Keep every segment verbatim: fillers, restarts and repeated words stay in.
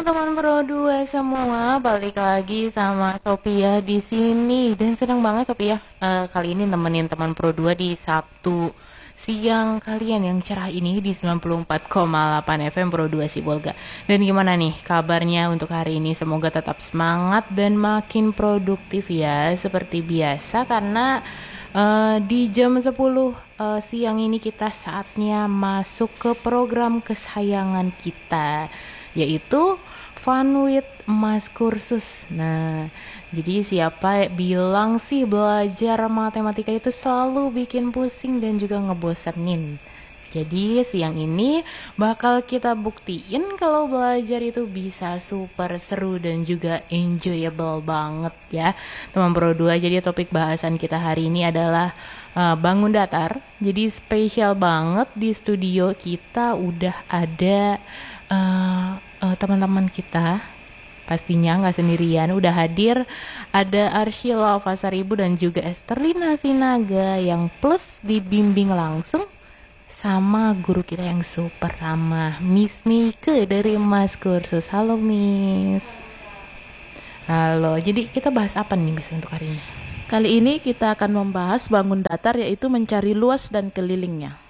teman-teman Pro dua semua, balik lagi sama Sophia di sini dan senang banget Sophia eh, kali ini nemenin teman Pro dua di Sabtu siang kalian yang cerah ini di sembilan puluh empat koma delapan F M Pro dua Sibolga. Dan gimana nih kabarnya untuk hari ini? Semoga tetap semangat dan makin produktif ya seperti biasa karena Uh, di jam sepuluh uh, siang ini kita saatnya masuk ke program kesayangan kita, yaitu Fun with Mas Kursus. Nah, jadi siapa bilang sih belajar matematika itu selalu bikin pusing dan juga ngebosenin. Jadi siang ini bakal kita buktiin kalau belajar itu bisa super seru dan juga enjoyable banget ya teman Pro dua. Jadi topik bahasan kita hari ini adalah uh, bangun datar. Jadi spesial banget di studio kita udah ada uh, uh, teman-teman kita. Pastinya nggak sendirian, udah hadir ada Arshila Fasaribu dan juga Esterlina Sinaga yang plus dibimbing langsung sama guru kita yang super ramah, Miss Mike dari Mas Kursus. Halo Miss. Halo, jadi kita bahas apa nih Miss untuk hari ini? Kali ini kita akan membahas bangun datar, yaitu mencari luas dan kelilingnya.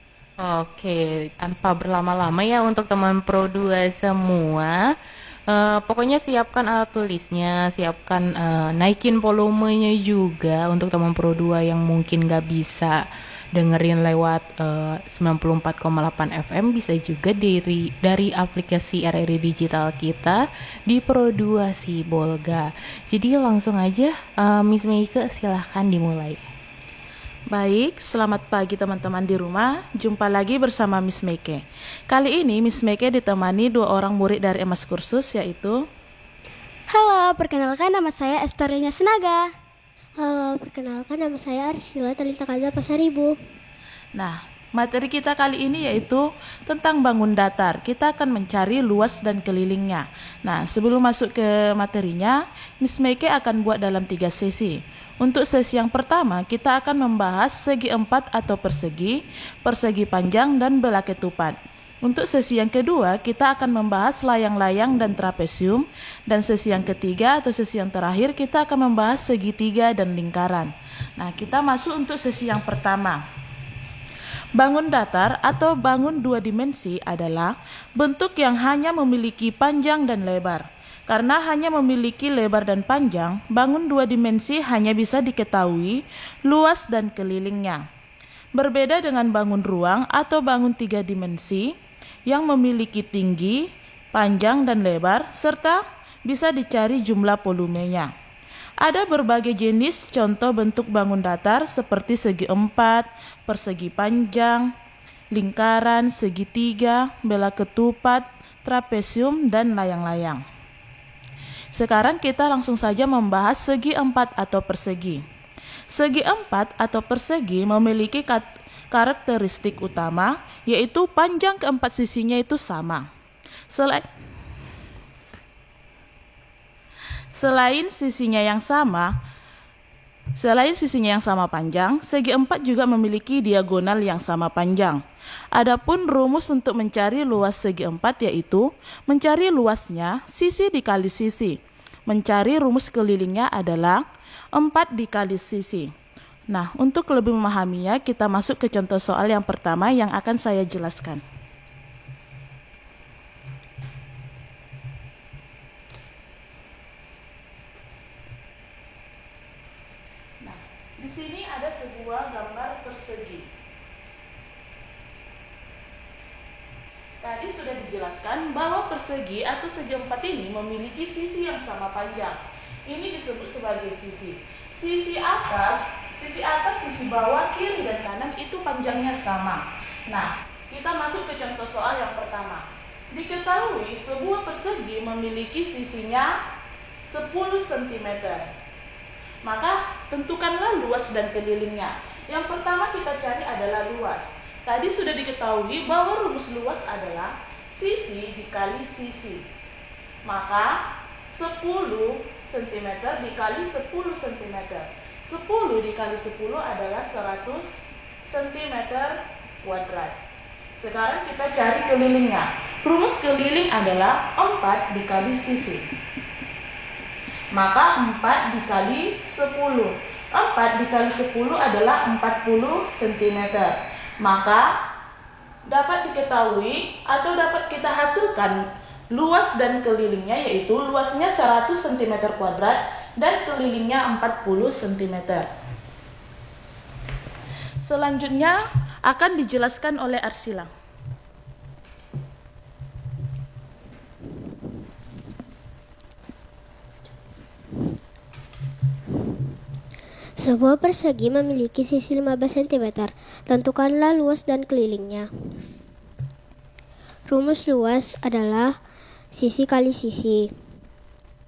Oke, tanpa berlama-lama ya untuk teman Pro dua semua, uh, pokoknya siapkan alat tulisnya, siapkan uh, naikin volumenya juga untuk teman Pro dua yang mungkin gak bisa dengerin lewat uh, sembilan puluh empat koma delapan F M, bisa juga dari dari aplikasi R R I digital kita di Pro dua Sibolga. Jadi langsung aja uh, Miss Meike silahkan dimulai. Baik, selamat pagi teman-teman di rumah. Jumpa lagi bersama Miss Meike. Kali ini Miss Meike ditemani dua orang murid dari Mas Kursus, yaitu Halo, perkenalkan nama saya Esterlina Sinaga. Halo, perkenalkan nama saya Arsila Talita Kaza Pasaribu. Nah, materi kita kali ini yaitu tentang bangun datar. Kita akan mencari luas dan kelilingnya. Nah, sebelum masuk ke materinya, Miss Meike akan buat dalam tiga sesi. Untuk sesi yang pertama, kita akan membahas segi empat atau persegi, persegi panjang, dan belah ketupat. Untuk sesi yang kedua, kita akan membahas layang-layang dan trapesium. Dan sesi yang ketiga atau sesi yang terakhir, kita akan membahas segitiga dan lingkaran. Nah, kita masuk untuk sesi yang pertama. Bangun datar atau bangun dua dimensi adalah bentuk yang hanya memiliki panjang dan lebar. Karena hanya memiliki lebar dan panjang, bangun dua dimensi hanya bisa diketahui luas dan kelilingnya. Berbeda dengan bangun ruang atau bangun tiga dimensi yang memiliki tinggi, panjang, dan lebar, serta bisa dicari jumlah volumenya. Ada berbagai jenis contoh bentuk bangun datar seperti segi empat, persegi panjang, lingkaran, segitiga, belah ketupat, trapesium, dan layang-layang. Sekarang kita langsung saja membahas segi empat atau persegi. Segi empat atau persegi memiliki kat- karakteristik utama, yaitu panjang keempat sisinya itu sama. Selain, selain sisinya yang sama, selain sisinya yang sama panjang, segi empat juga memiliki diagonal yang sama panjang. Adapun rumus untuk mencari luas segi empat yaitu mencari luasnya sisi dikali sisi. Mencari rumus kelilingnya adalah empat dikali sisi. Nah, untuk lebih memahaminya, kita masuk ke contoh soal yang pertama yang akan saya jelaskan. Nah, di sini ada sebuah gambar persegi. Tadi sudah dijelaskan bahwa persegi atau segi empat ini memiliki sisi yang sama panjang. Ini disebut sebagai sisi. Sisi atas Sisi atas, sisi bawah, kiri, dan kanan itu panjangnya sama. Nah, kita masuk ke contoh soal yang pertama. Diketahui sebuah persegi memiliki sisinya sepuluh sentimeter. Maka tentukanlah luas dan kelilingnya. Yang pertama kita cari adalah luas. Tadi sudah diketahui bahwa rumus luas adalah sisi dikali sisi. Maka sepuluh sentimeter dikali sepuluh sentimeter. sepuluh dikali sepuluh adalah seratus sentimeter kuadrat. Sekarang kita cari kelilingnya. Rumus keliling adalah empat dikali sisi. Maka empat dikali sepuluh. empat dikali sepuluh adalah empat puluh sentimeter. Maka dapat diketahui atau dapat kita hasilkan luas dan kelilingnya, yaitu luasnya seratus sentimeter kuadrat dan kelilingnya empat puluh sentimeter. Selanjutnya akan dijelaskan oleh Arsila. Sebuah persegi memiliki sisi lima belas sentimeter. Tentukanlah luas dan kelilingnya. Rumus luas adalah sisi kali sisi.